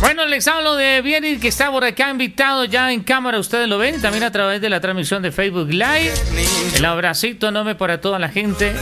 Bueno, les hablo de Bierik, que está por acá invitado ya en cámara. Ustedes lo ven también a través de la transmisión de Facebook Live. El abracito enorme para toda la gente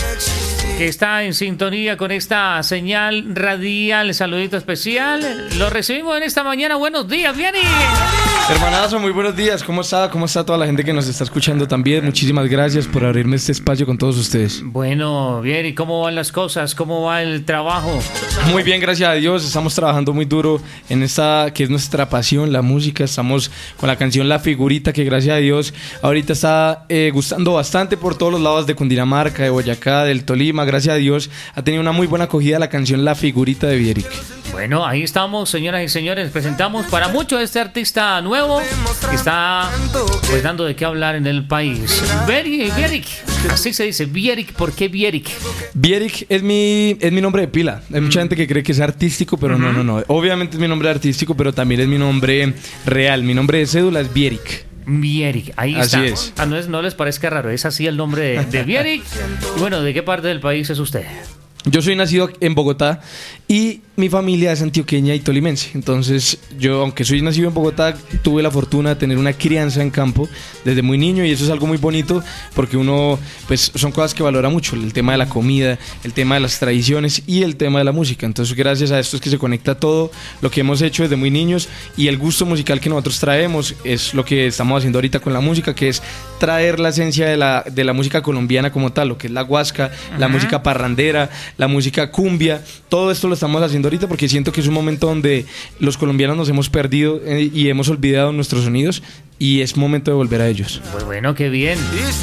que está en sintonía con esta señal radial. Saludito especial. Lo recibimos en esta mañana. Buenos días, Bierik. Hermanazo, muy buenos días. ¿Cómo está? ¿Cómo está toda la gente que nos está escuchando también? Muchísimas gracias por abrirme este espacio con todos ustedes. Bueno, Bierik, ¿cómo van las cosas? ¿Cómo va el trabajo? Muy bien, gracias a Dios. Estamos trabajando muy duro en esta que es nuestra pasión, la música. Estamos con la canción La Figurita, que gracias a Dios ahorita está gustando bastante por todos los lados de Cundinamarca, de Boyacá, del Tolima. Gracias a Dios ha tenido una muy buena acogida la canción La Figurita de Bierik. Bueno, ahí estamos, señoras y señores. Presentamos para muchos a este artista nuevo que está pues dando de qué hablar en el país. Bierik, así se dice, Bierik. ¿Por qué Bierik? Bierik es mi nombre de pila. Hay mucha gente que cree que es artístico, pero no. Obviamente es mi nombre artístico, pero también es mi nombre real. Mi nombre de cédula es Bierik. Bierik, ahí así está. Es. No les parezca raro, es así el nombre de Bierik. Y bueno, ¿de qué parte del país es usted? Yo soy nacido en Bogotá y mi familia es antioqueña y tolimense. Entonces yo, aunque soy nacido en Bogotá, tuve la fortuna de tener una crianza en campo desde muy niño, y eso es algo muy bonito porque uno, pues son cosas que valora mucho: el tema de la comida, el tema de las tradiciones y el tema de la música. Entonces gracias a esto es que se conecta todo lo que hemos hecho desde muy niños, y el gusto musical que nosotros traemos es lo que estamos haciendo ahorita con la música, que es traer la esencia de la música colombiana como tal, lo que es la guasca, la música parrandera, la música cumbia. Todo esto lo estamos haciendo ahorita porque siento que es un momento donde los colombianos nos hemos perdido y hemos olvidado nuestros sonidos, y es momento de volver a ellos. Pues bueno, qué bien.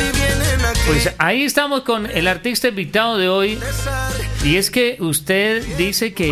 Pues ahí estamos con el artista invitado de hoy. Y es que usted dice que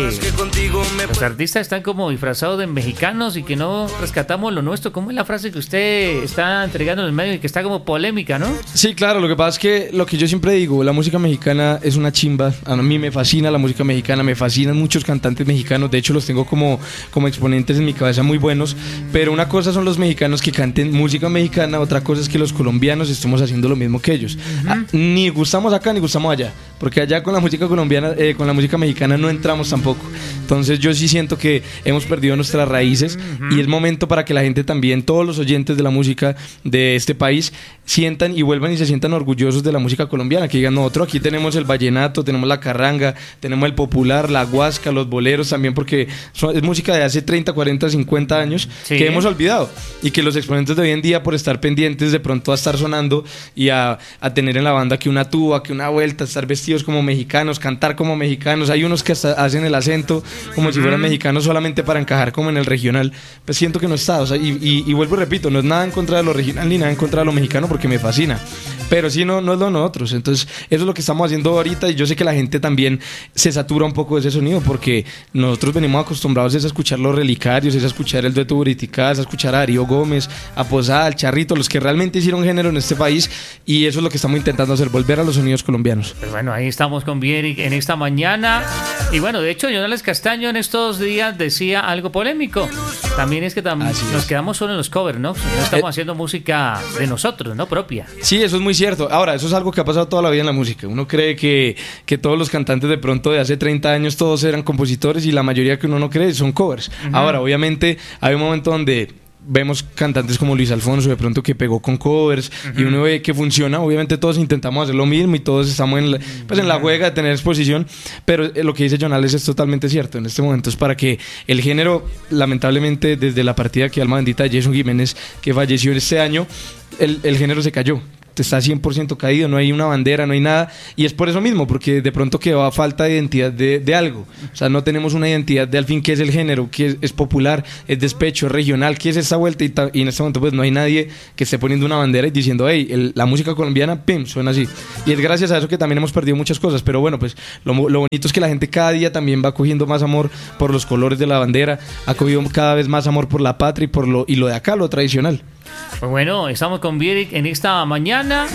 los artistas están como disfrazados de mexicanos y que no rescatamos lo nuestro. ¿Cómo es la frase que usted está entregando en el medio y que está como polémica, no? Sí, claro, lo que pasa es que lo que yo siempre digo, la música mexicana es una chimba. A mí me fascina la música mexicana, me fascinan muchos cantantes mexicanos. De hecho, los tengo como exponentes en mi cabeza muy buenos. Pero una cosa son los mexicanos que canten música mexicana, otra cosa es que los colombianos estemos haciendo lo mismo que ellos. Ni gustamos acá ni gustamos allá, porque allá con la música colombiana, con la música mexicana no entramos tampoco. Entonces yo sí siento que hemos perdido nuestras raíces, y es momento para que la gente también, todos los oyentes de la música de este país, sientan y vuelvan y se sientan orgullosos de la música colombiana, que digan: nosotros aquí tenemos el vallenato, tenemos la carranga, tenemos el popular, la guasca, los boleros también, porque es música de hace 30, 40, 50 años, sí, que hemos olvidado, y que los exponentes de hoy en día, por estar pendientes de pronto a estar sonando y a tener en la banda que una tuba, que una vuelta, estar vestidos como mexicanos, cantar como mexicanos. Hay unos que hasta hacen el acento como si fueran mexicanos solamente para encajar como en el regional. Pues siento que no está, o sea, y vuelvo y repito, no es nada en contra de lo regional ni nada en contra de lo mexicano, porque me fascina, pero sí no es lo de nosotros. Entonces eso es lo que estamos haciendo ahorita, y yo sé que la gente también se satura un poco de ese sonido, porque nosotros venimos acostumbrados a escuchar los Relicarios, a escuchar el dueto Buriticás, a escuchar a Darío Gómez, a Posada, al Charrito, los que realmente hicieron género en este país, y eso es lo que estamos intentando hacer, volver a los sonidos colombianos. Pues bueno, ahí estamos con Bierik en esta mañana. Y bueno, de hecho, Jonales Castaño en estos días decía algo polémico. También es que nos quedamos solo en los covers, ¿no? No estamos haciendo música de nosotros, ¿no? Propia. Sí, eso es muy cierto. Ahora, eso es algo que ha pasado toda la vida en la música. Uno cree que todos los cantantes de pronto de hace 30 años todos eran compositores, y la mayoría que uno no cree son covers. Ahora, obviamente, hay un momento donde vemos cantantes como Luis Alfonso de pronto que pegó con covers, y uno ve que funciona. Obviamente todos intentamos hacer lo mismo y todos estamos en la juega de tener exposición, pero lo que dice Jonales es totalmente cierto. En este momento es para que el género, lamentablemente desde la partida, que alma bendita, de Jason Jiménez, que falleció este año, el género se cayó. Está 100% caído, no hay una bandera, no hay nada, y es por eso mismo, porque de pronto quedó a falta de identidad de algo. O sea, no tenemos una identidad de al fin qué es el género, qué es popular, es despecho, es regional, qué es esa vuelta, y en este momento pues no hay nadie que esté poniendo una bandera y diciendo: hey, la música colombiana, pim, suena así. Y es gracias a eso que también hemos perdido muchas cosas, pero bueno, pues lo bonito es que la gente cada día también va cogiendo más amor por los colores de la bandera, ha cogido cada vez más amor por la patria y lo de acá, lo tradicional. Pues bueno, estamos con Bierik en esta mañana.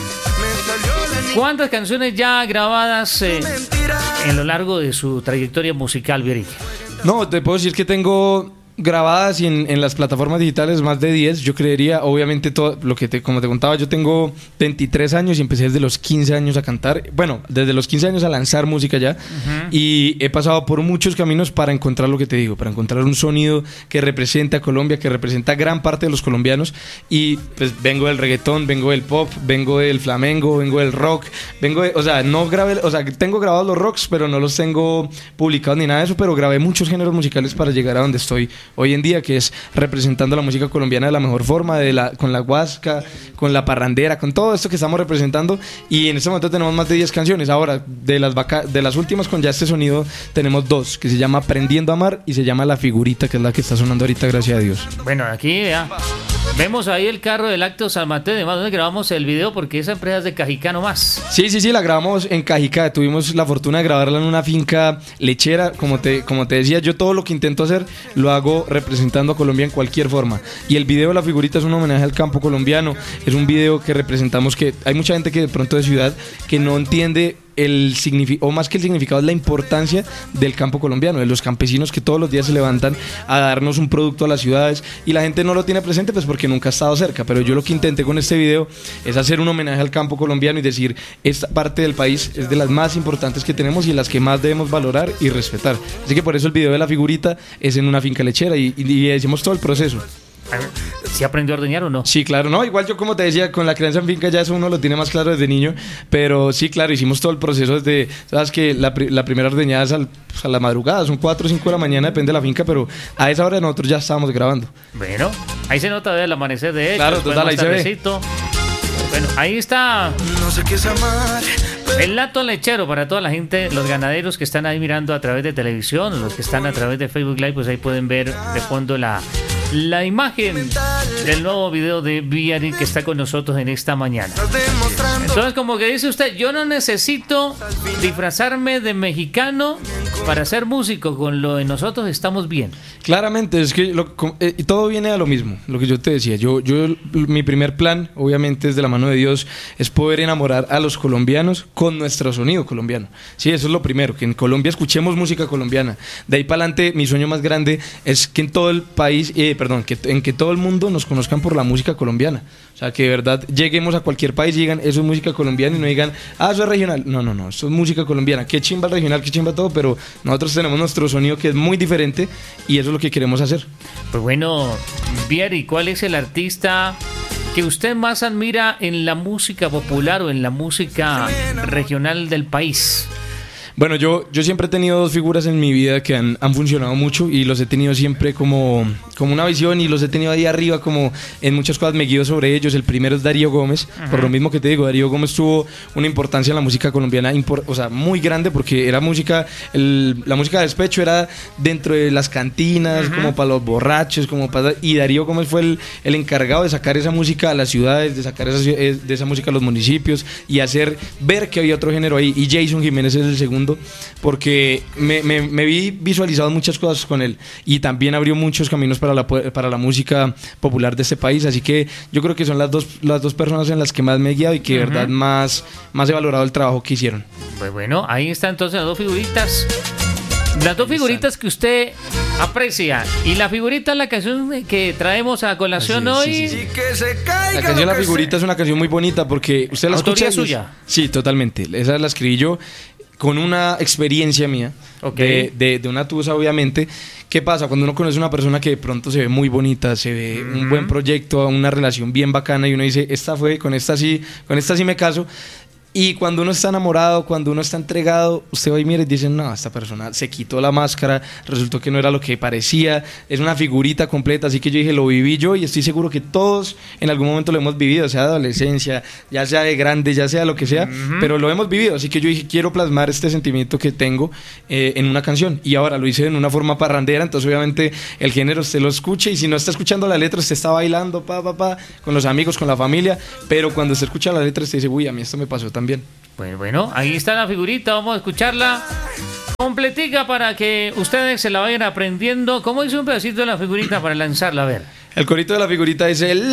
¿Cuántas canciones ya grabadas en lo largo de su trayectoria musical, Bierik? No, te puedo decir que tengo grabadas y en las plataformas digitales más de 10, yo creería, obviamente todo lo que como te contaba, yo tengo 23 años y empecé desde los 15 años a cantar, bueno, desde los 15 años a lanzar música ya, y he pasado por muchos caminos para encontrar lo que te digo, para encontrar un sonido que represente a Colombia, que representa a gran parte de los colombianos, y pues vengo del reggaetón, vengo del pop, vengo del flamenco, vengo del rock, o sea, no grabé, o sea, tengo grabados los rocks, pero no los tengo publicados ni nada de eso, pero grabé muchos géneros musicales para llegar a donde estoy hoy en día, que es representando la música colombiana de la mejor forma, con la guasca, con la parrandera, con todo esto que estamos representando, y en este momento tenemos más de 10 canciones. Ahora, de las últimas con ya este sonido, tenemos 2, que se llama Aprendiendo a Amar y se llama La Figurita, que es la que está sonando ahorita, gracias a Dios. Bueno, aquí ya vemos ahí el carro del Acto San Mateo, además donde grabamos el video, porque esa empresa es de Cajicá nomás. Sí, la grabamos en Cajicá, tuvimos la fortuna de grabarla en una finca lechera, como te decía, yo todo lo que intento hacer lo hago representando a Colombia en cualquier forma, y el video de La Figurita es un homenaje al campo colombiano, es un video que representamos, que hay mucha gente que de pronto de ciudad que no entiende el significado, o más que el significado, es la importancia del campo colombiano, de los campesinos que todos los días se levantan a darnos un producto a las ciudades, y la gente no lo tiene presente pues porque nunca ha estado cerca, pero yo lo que intenté con este video es hacer un homenaje al campo colombiano y decir, esta parte del país es de las más importantes que tenemos y las que más debemos valorar y respetar, así que por eso el video de La Figurita es en una finca lechera y decimos todo el proceso. ¿Sí aprendió a ordeñar o no? Sí, claro, no, igual yo como te decía, con la crianza en finca ya eso uno lo tiene más claro desde niño, pero sí, claro, hicimos todo el proceso desde, sabes que la primera ordeñada es a la madrugada, son 4 o 5 de la mañana, depende de la finca, pero a esa hora nosotros ya estábamos grabando. Bueno, ahí se nota el amanecer de hecho. Claro, total, ahí se ve. Bueno, ahí está No sé qué es amar. el lato lechero para toda la gente, los ganaderos que están ahí mirando a través de televisión, los que están a través de Facebook Live, pues ahí pueden ver de fondo la imagen del nuevo video de Vianney que está con nosotros en esta mañana. Entonces, como que dice usted, yo no necesito disfrazarme de mexicano para ser músico, con lo de nosotros estamos bien. Claramente, es que todo viene a lo mismo, lo que yo te decía. Mi primer plan, obviamente desde la mano de Dios, es poder enamorar a los colombianos con nuestro sonido colombiano. Sí, eso es lo primero, que en Colombia escuchemos música colombiana. De ahí para adelante, mi sueño más grande es que en todo el país, que todo el mundo nos conozcan por la música colombiana. O sea, que de verdad lleguemos a cualquier país y digan, eso es música colombiana, y no digan, eso es regional. No, eso es música colombiana. Qué chimba el regional, qué chimba todo, pero nosotros tenemos nuestro sonido que es muy diferente y eso es lo que queremos hacer. Pues bueno, Vianney, ¿cuál es el artista que usted más admira en la música popular o en la música regional del país? Bueno, yo siempre he tenido 2 figuras en mi vida que han funcionado mucho y los he tenido siempre como una visión, y los he tenido ahí arriba, como en muchas cosas me guío sobre ellos. El primero es Darío Gómez. Por lo mismo que te digo, Darío Gómez tuvo una importancia en la música colombiana, o sea, muy grande, porque era música, la música de despecho era dentro de las cantinas, como para los borrachos, y Darío Gómez fue el encargado de sacar esa música a las ciudades, de sacar de esa música a los municipios y hacer ver que había otro género ahí. Y Jason Jiménez es el segundo, porque me vi visualizado muchas cosas con él, y también abrió muchos caminos para la música popular de este país. Así que yo creo que son las dos personas en las que más me he guiado y que de verdad más he valorado el trabajo que hicieron. Pues bueno, ahí están entonces las 2 figuritas. Las 2 figuritas que usted aprecia. Y la figurita es la canción que traemos a colación hoy. Sí. La canción La Figurita es una canción muy bonita, porque usted la escucha. ¿Autoría suya? Sí, totalmente. Esa la escribí yo con una experiencia mía, de una tusa, obviamente. ¿Qué pasa? Cuando uno conoce a una persona que de pronto se ve muy bonita, se ve un buen proyecto, una relación bien bacana, y uno dice, con esta sí me caso. Y cuando uno está enamorado, cuando uno está entregado, usted va y mira y dice, no, esta persona se quitó la máscara, resultó que no era lo que parecía, es una figurita completa. Así que yo dije, lo viví yo, y estoy seguro que todos en algún momento lo hemos vivido, sea de adolescencia, ya sea de grande, ya sea lo que sea, pero lo hemos vivido. Así que yo dije, quiero plasmar este sentimiento que tengo en una canción, y ahora lo hice en una forma parrandera. Entonces obviamente el género usted lo escucha, y si no está escuchando la letra, usted está bailando con los amigos, con la familia, pero cuando usted escucha la letra, usted dice, uy, a mí esto me pasó también. Pues bueno, ahí está la figurita, vamos a escucharla completica para que ustedes se la vayan aprendiendo. ¿Cómo hizo un pedacito de la figurita para lanzarla? A ver. El corito de la figurita es el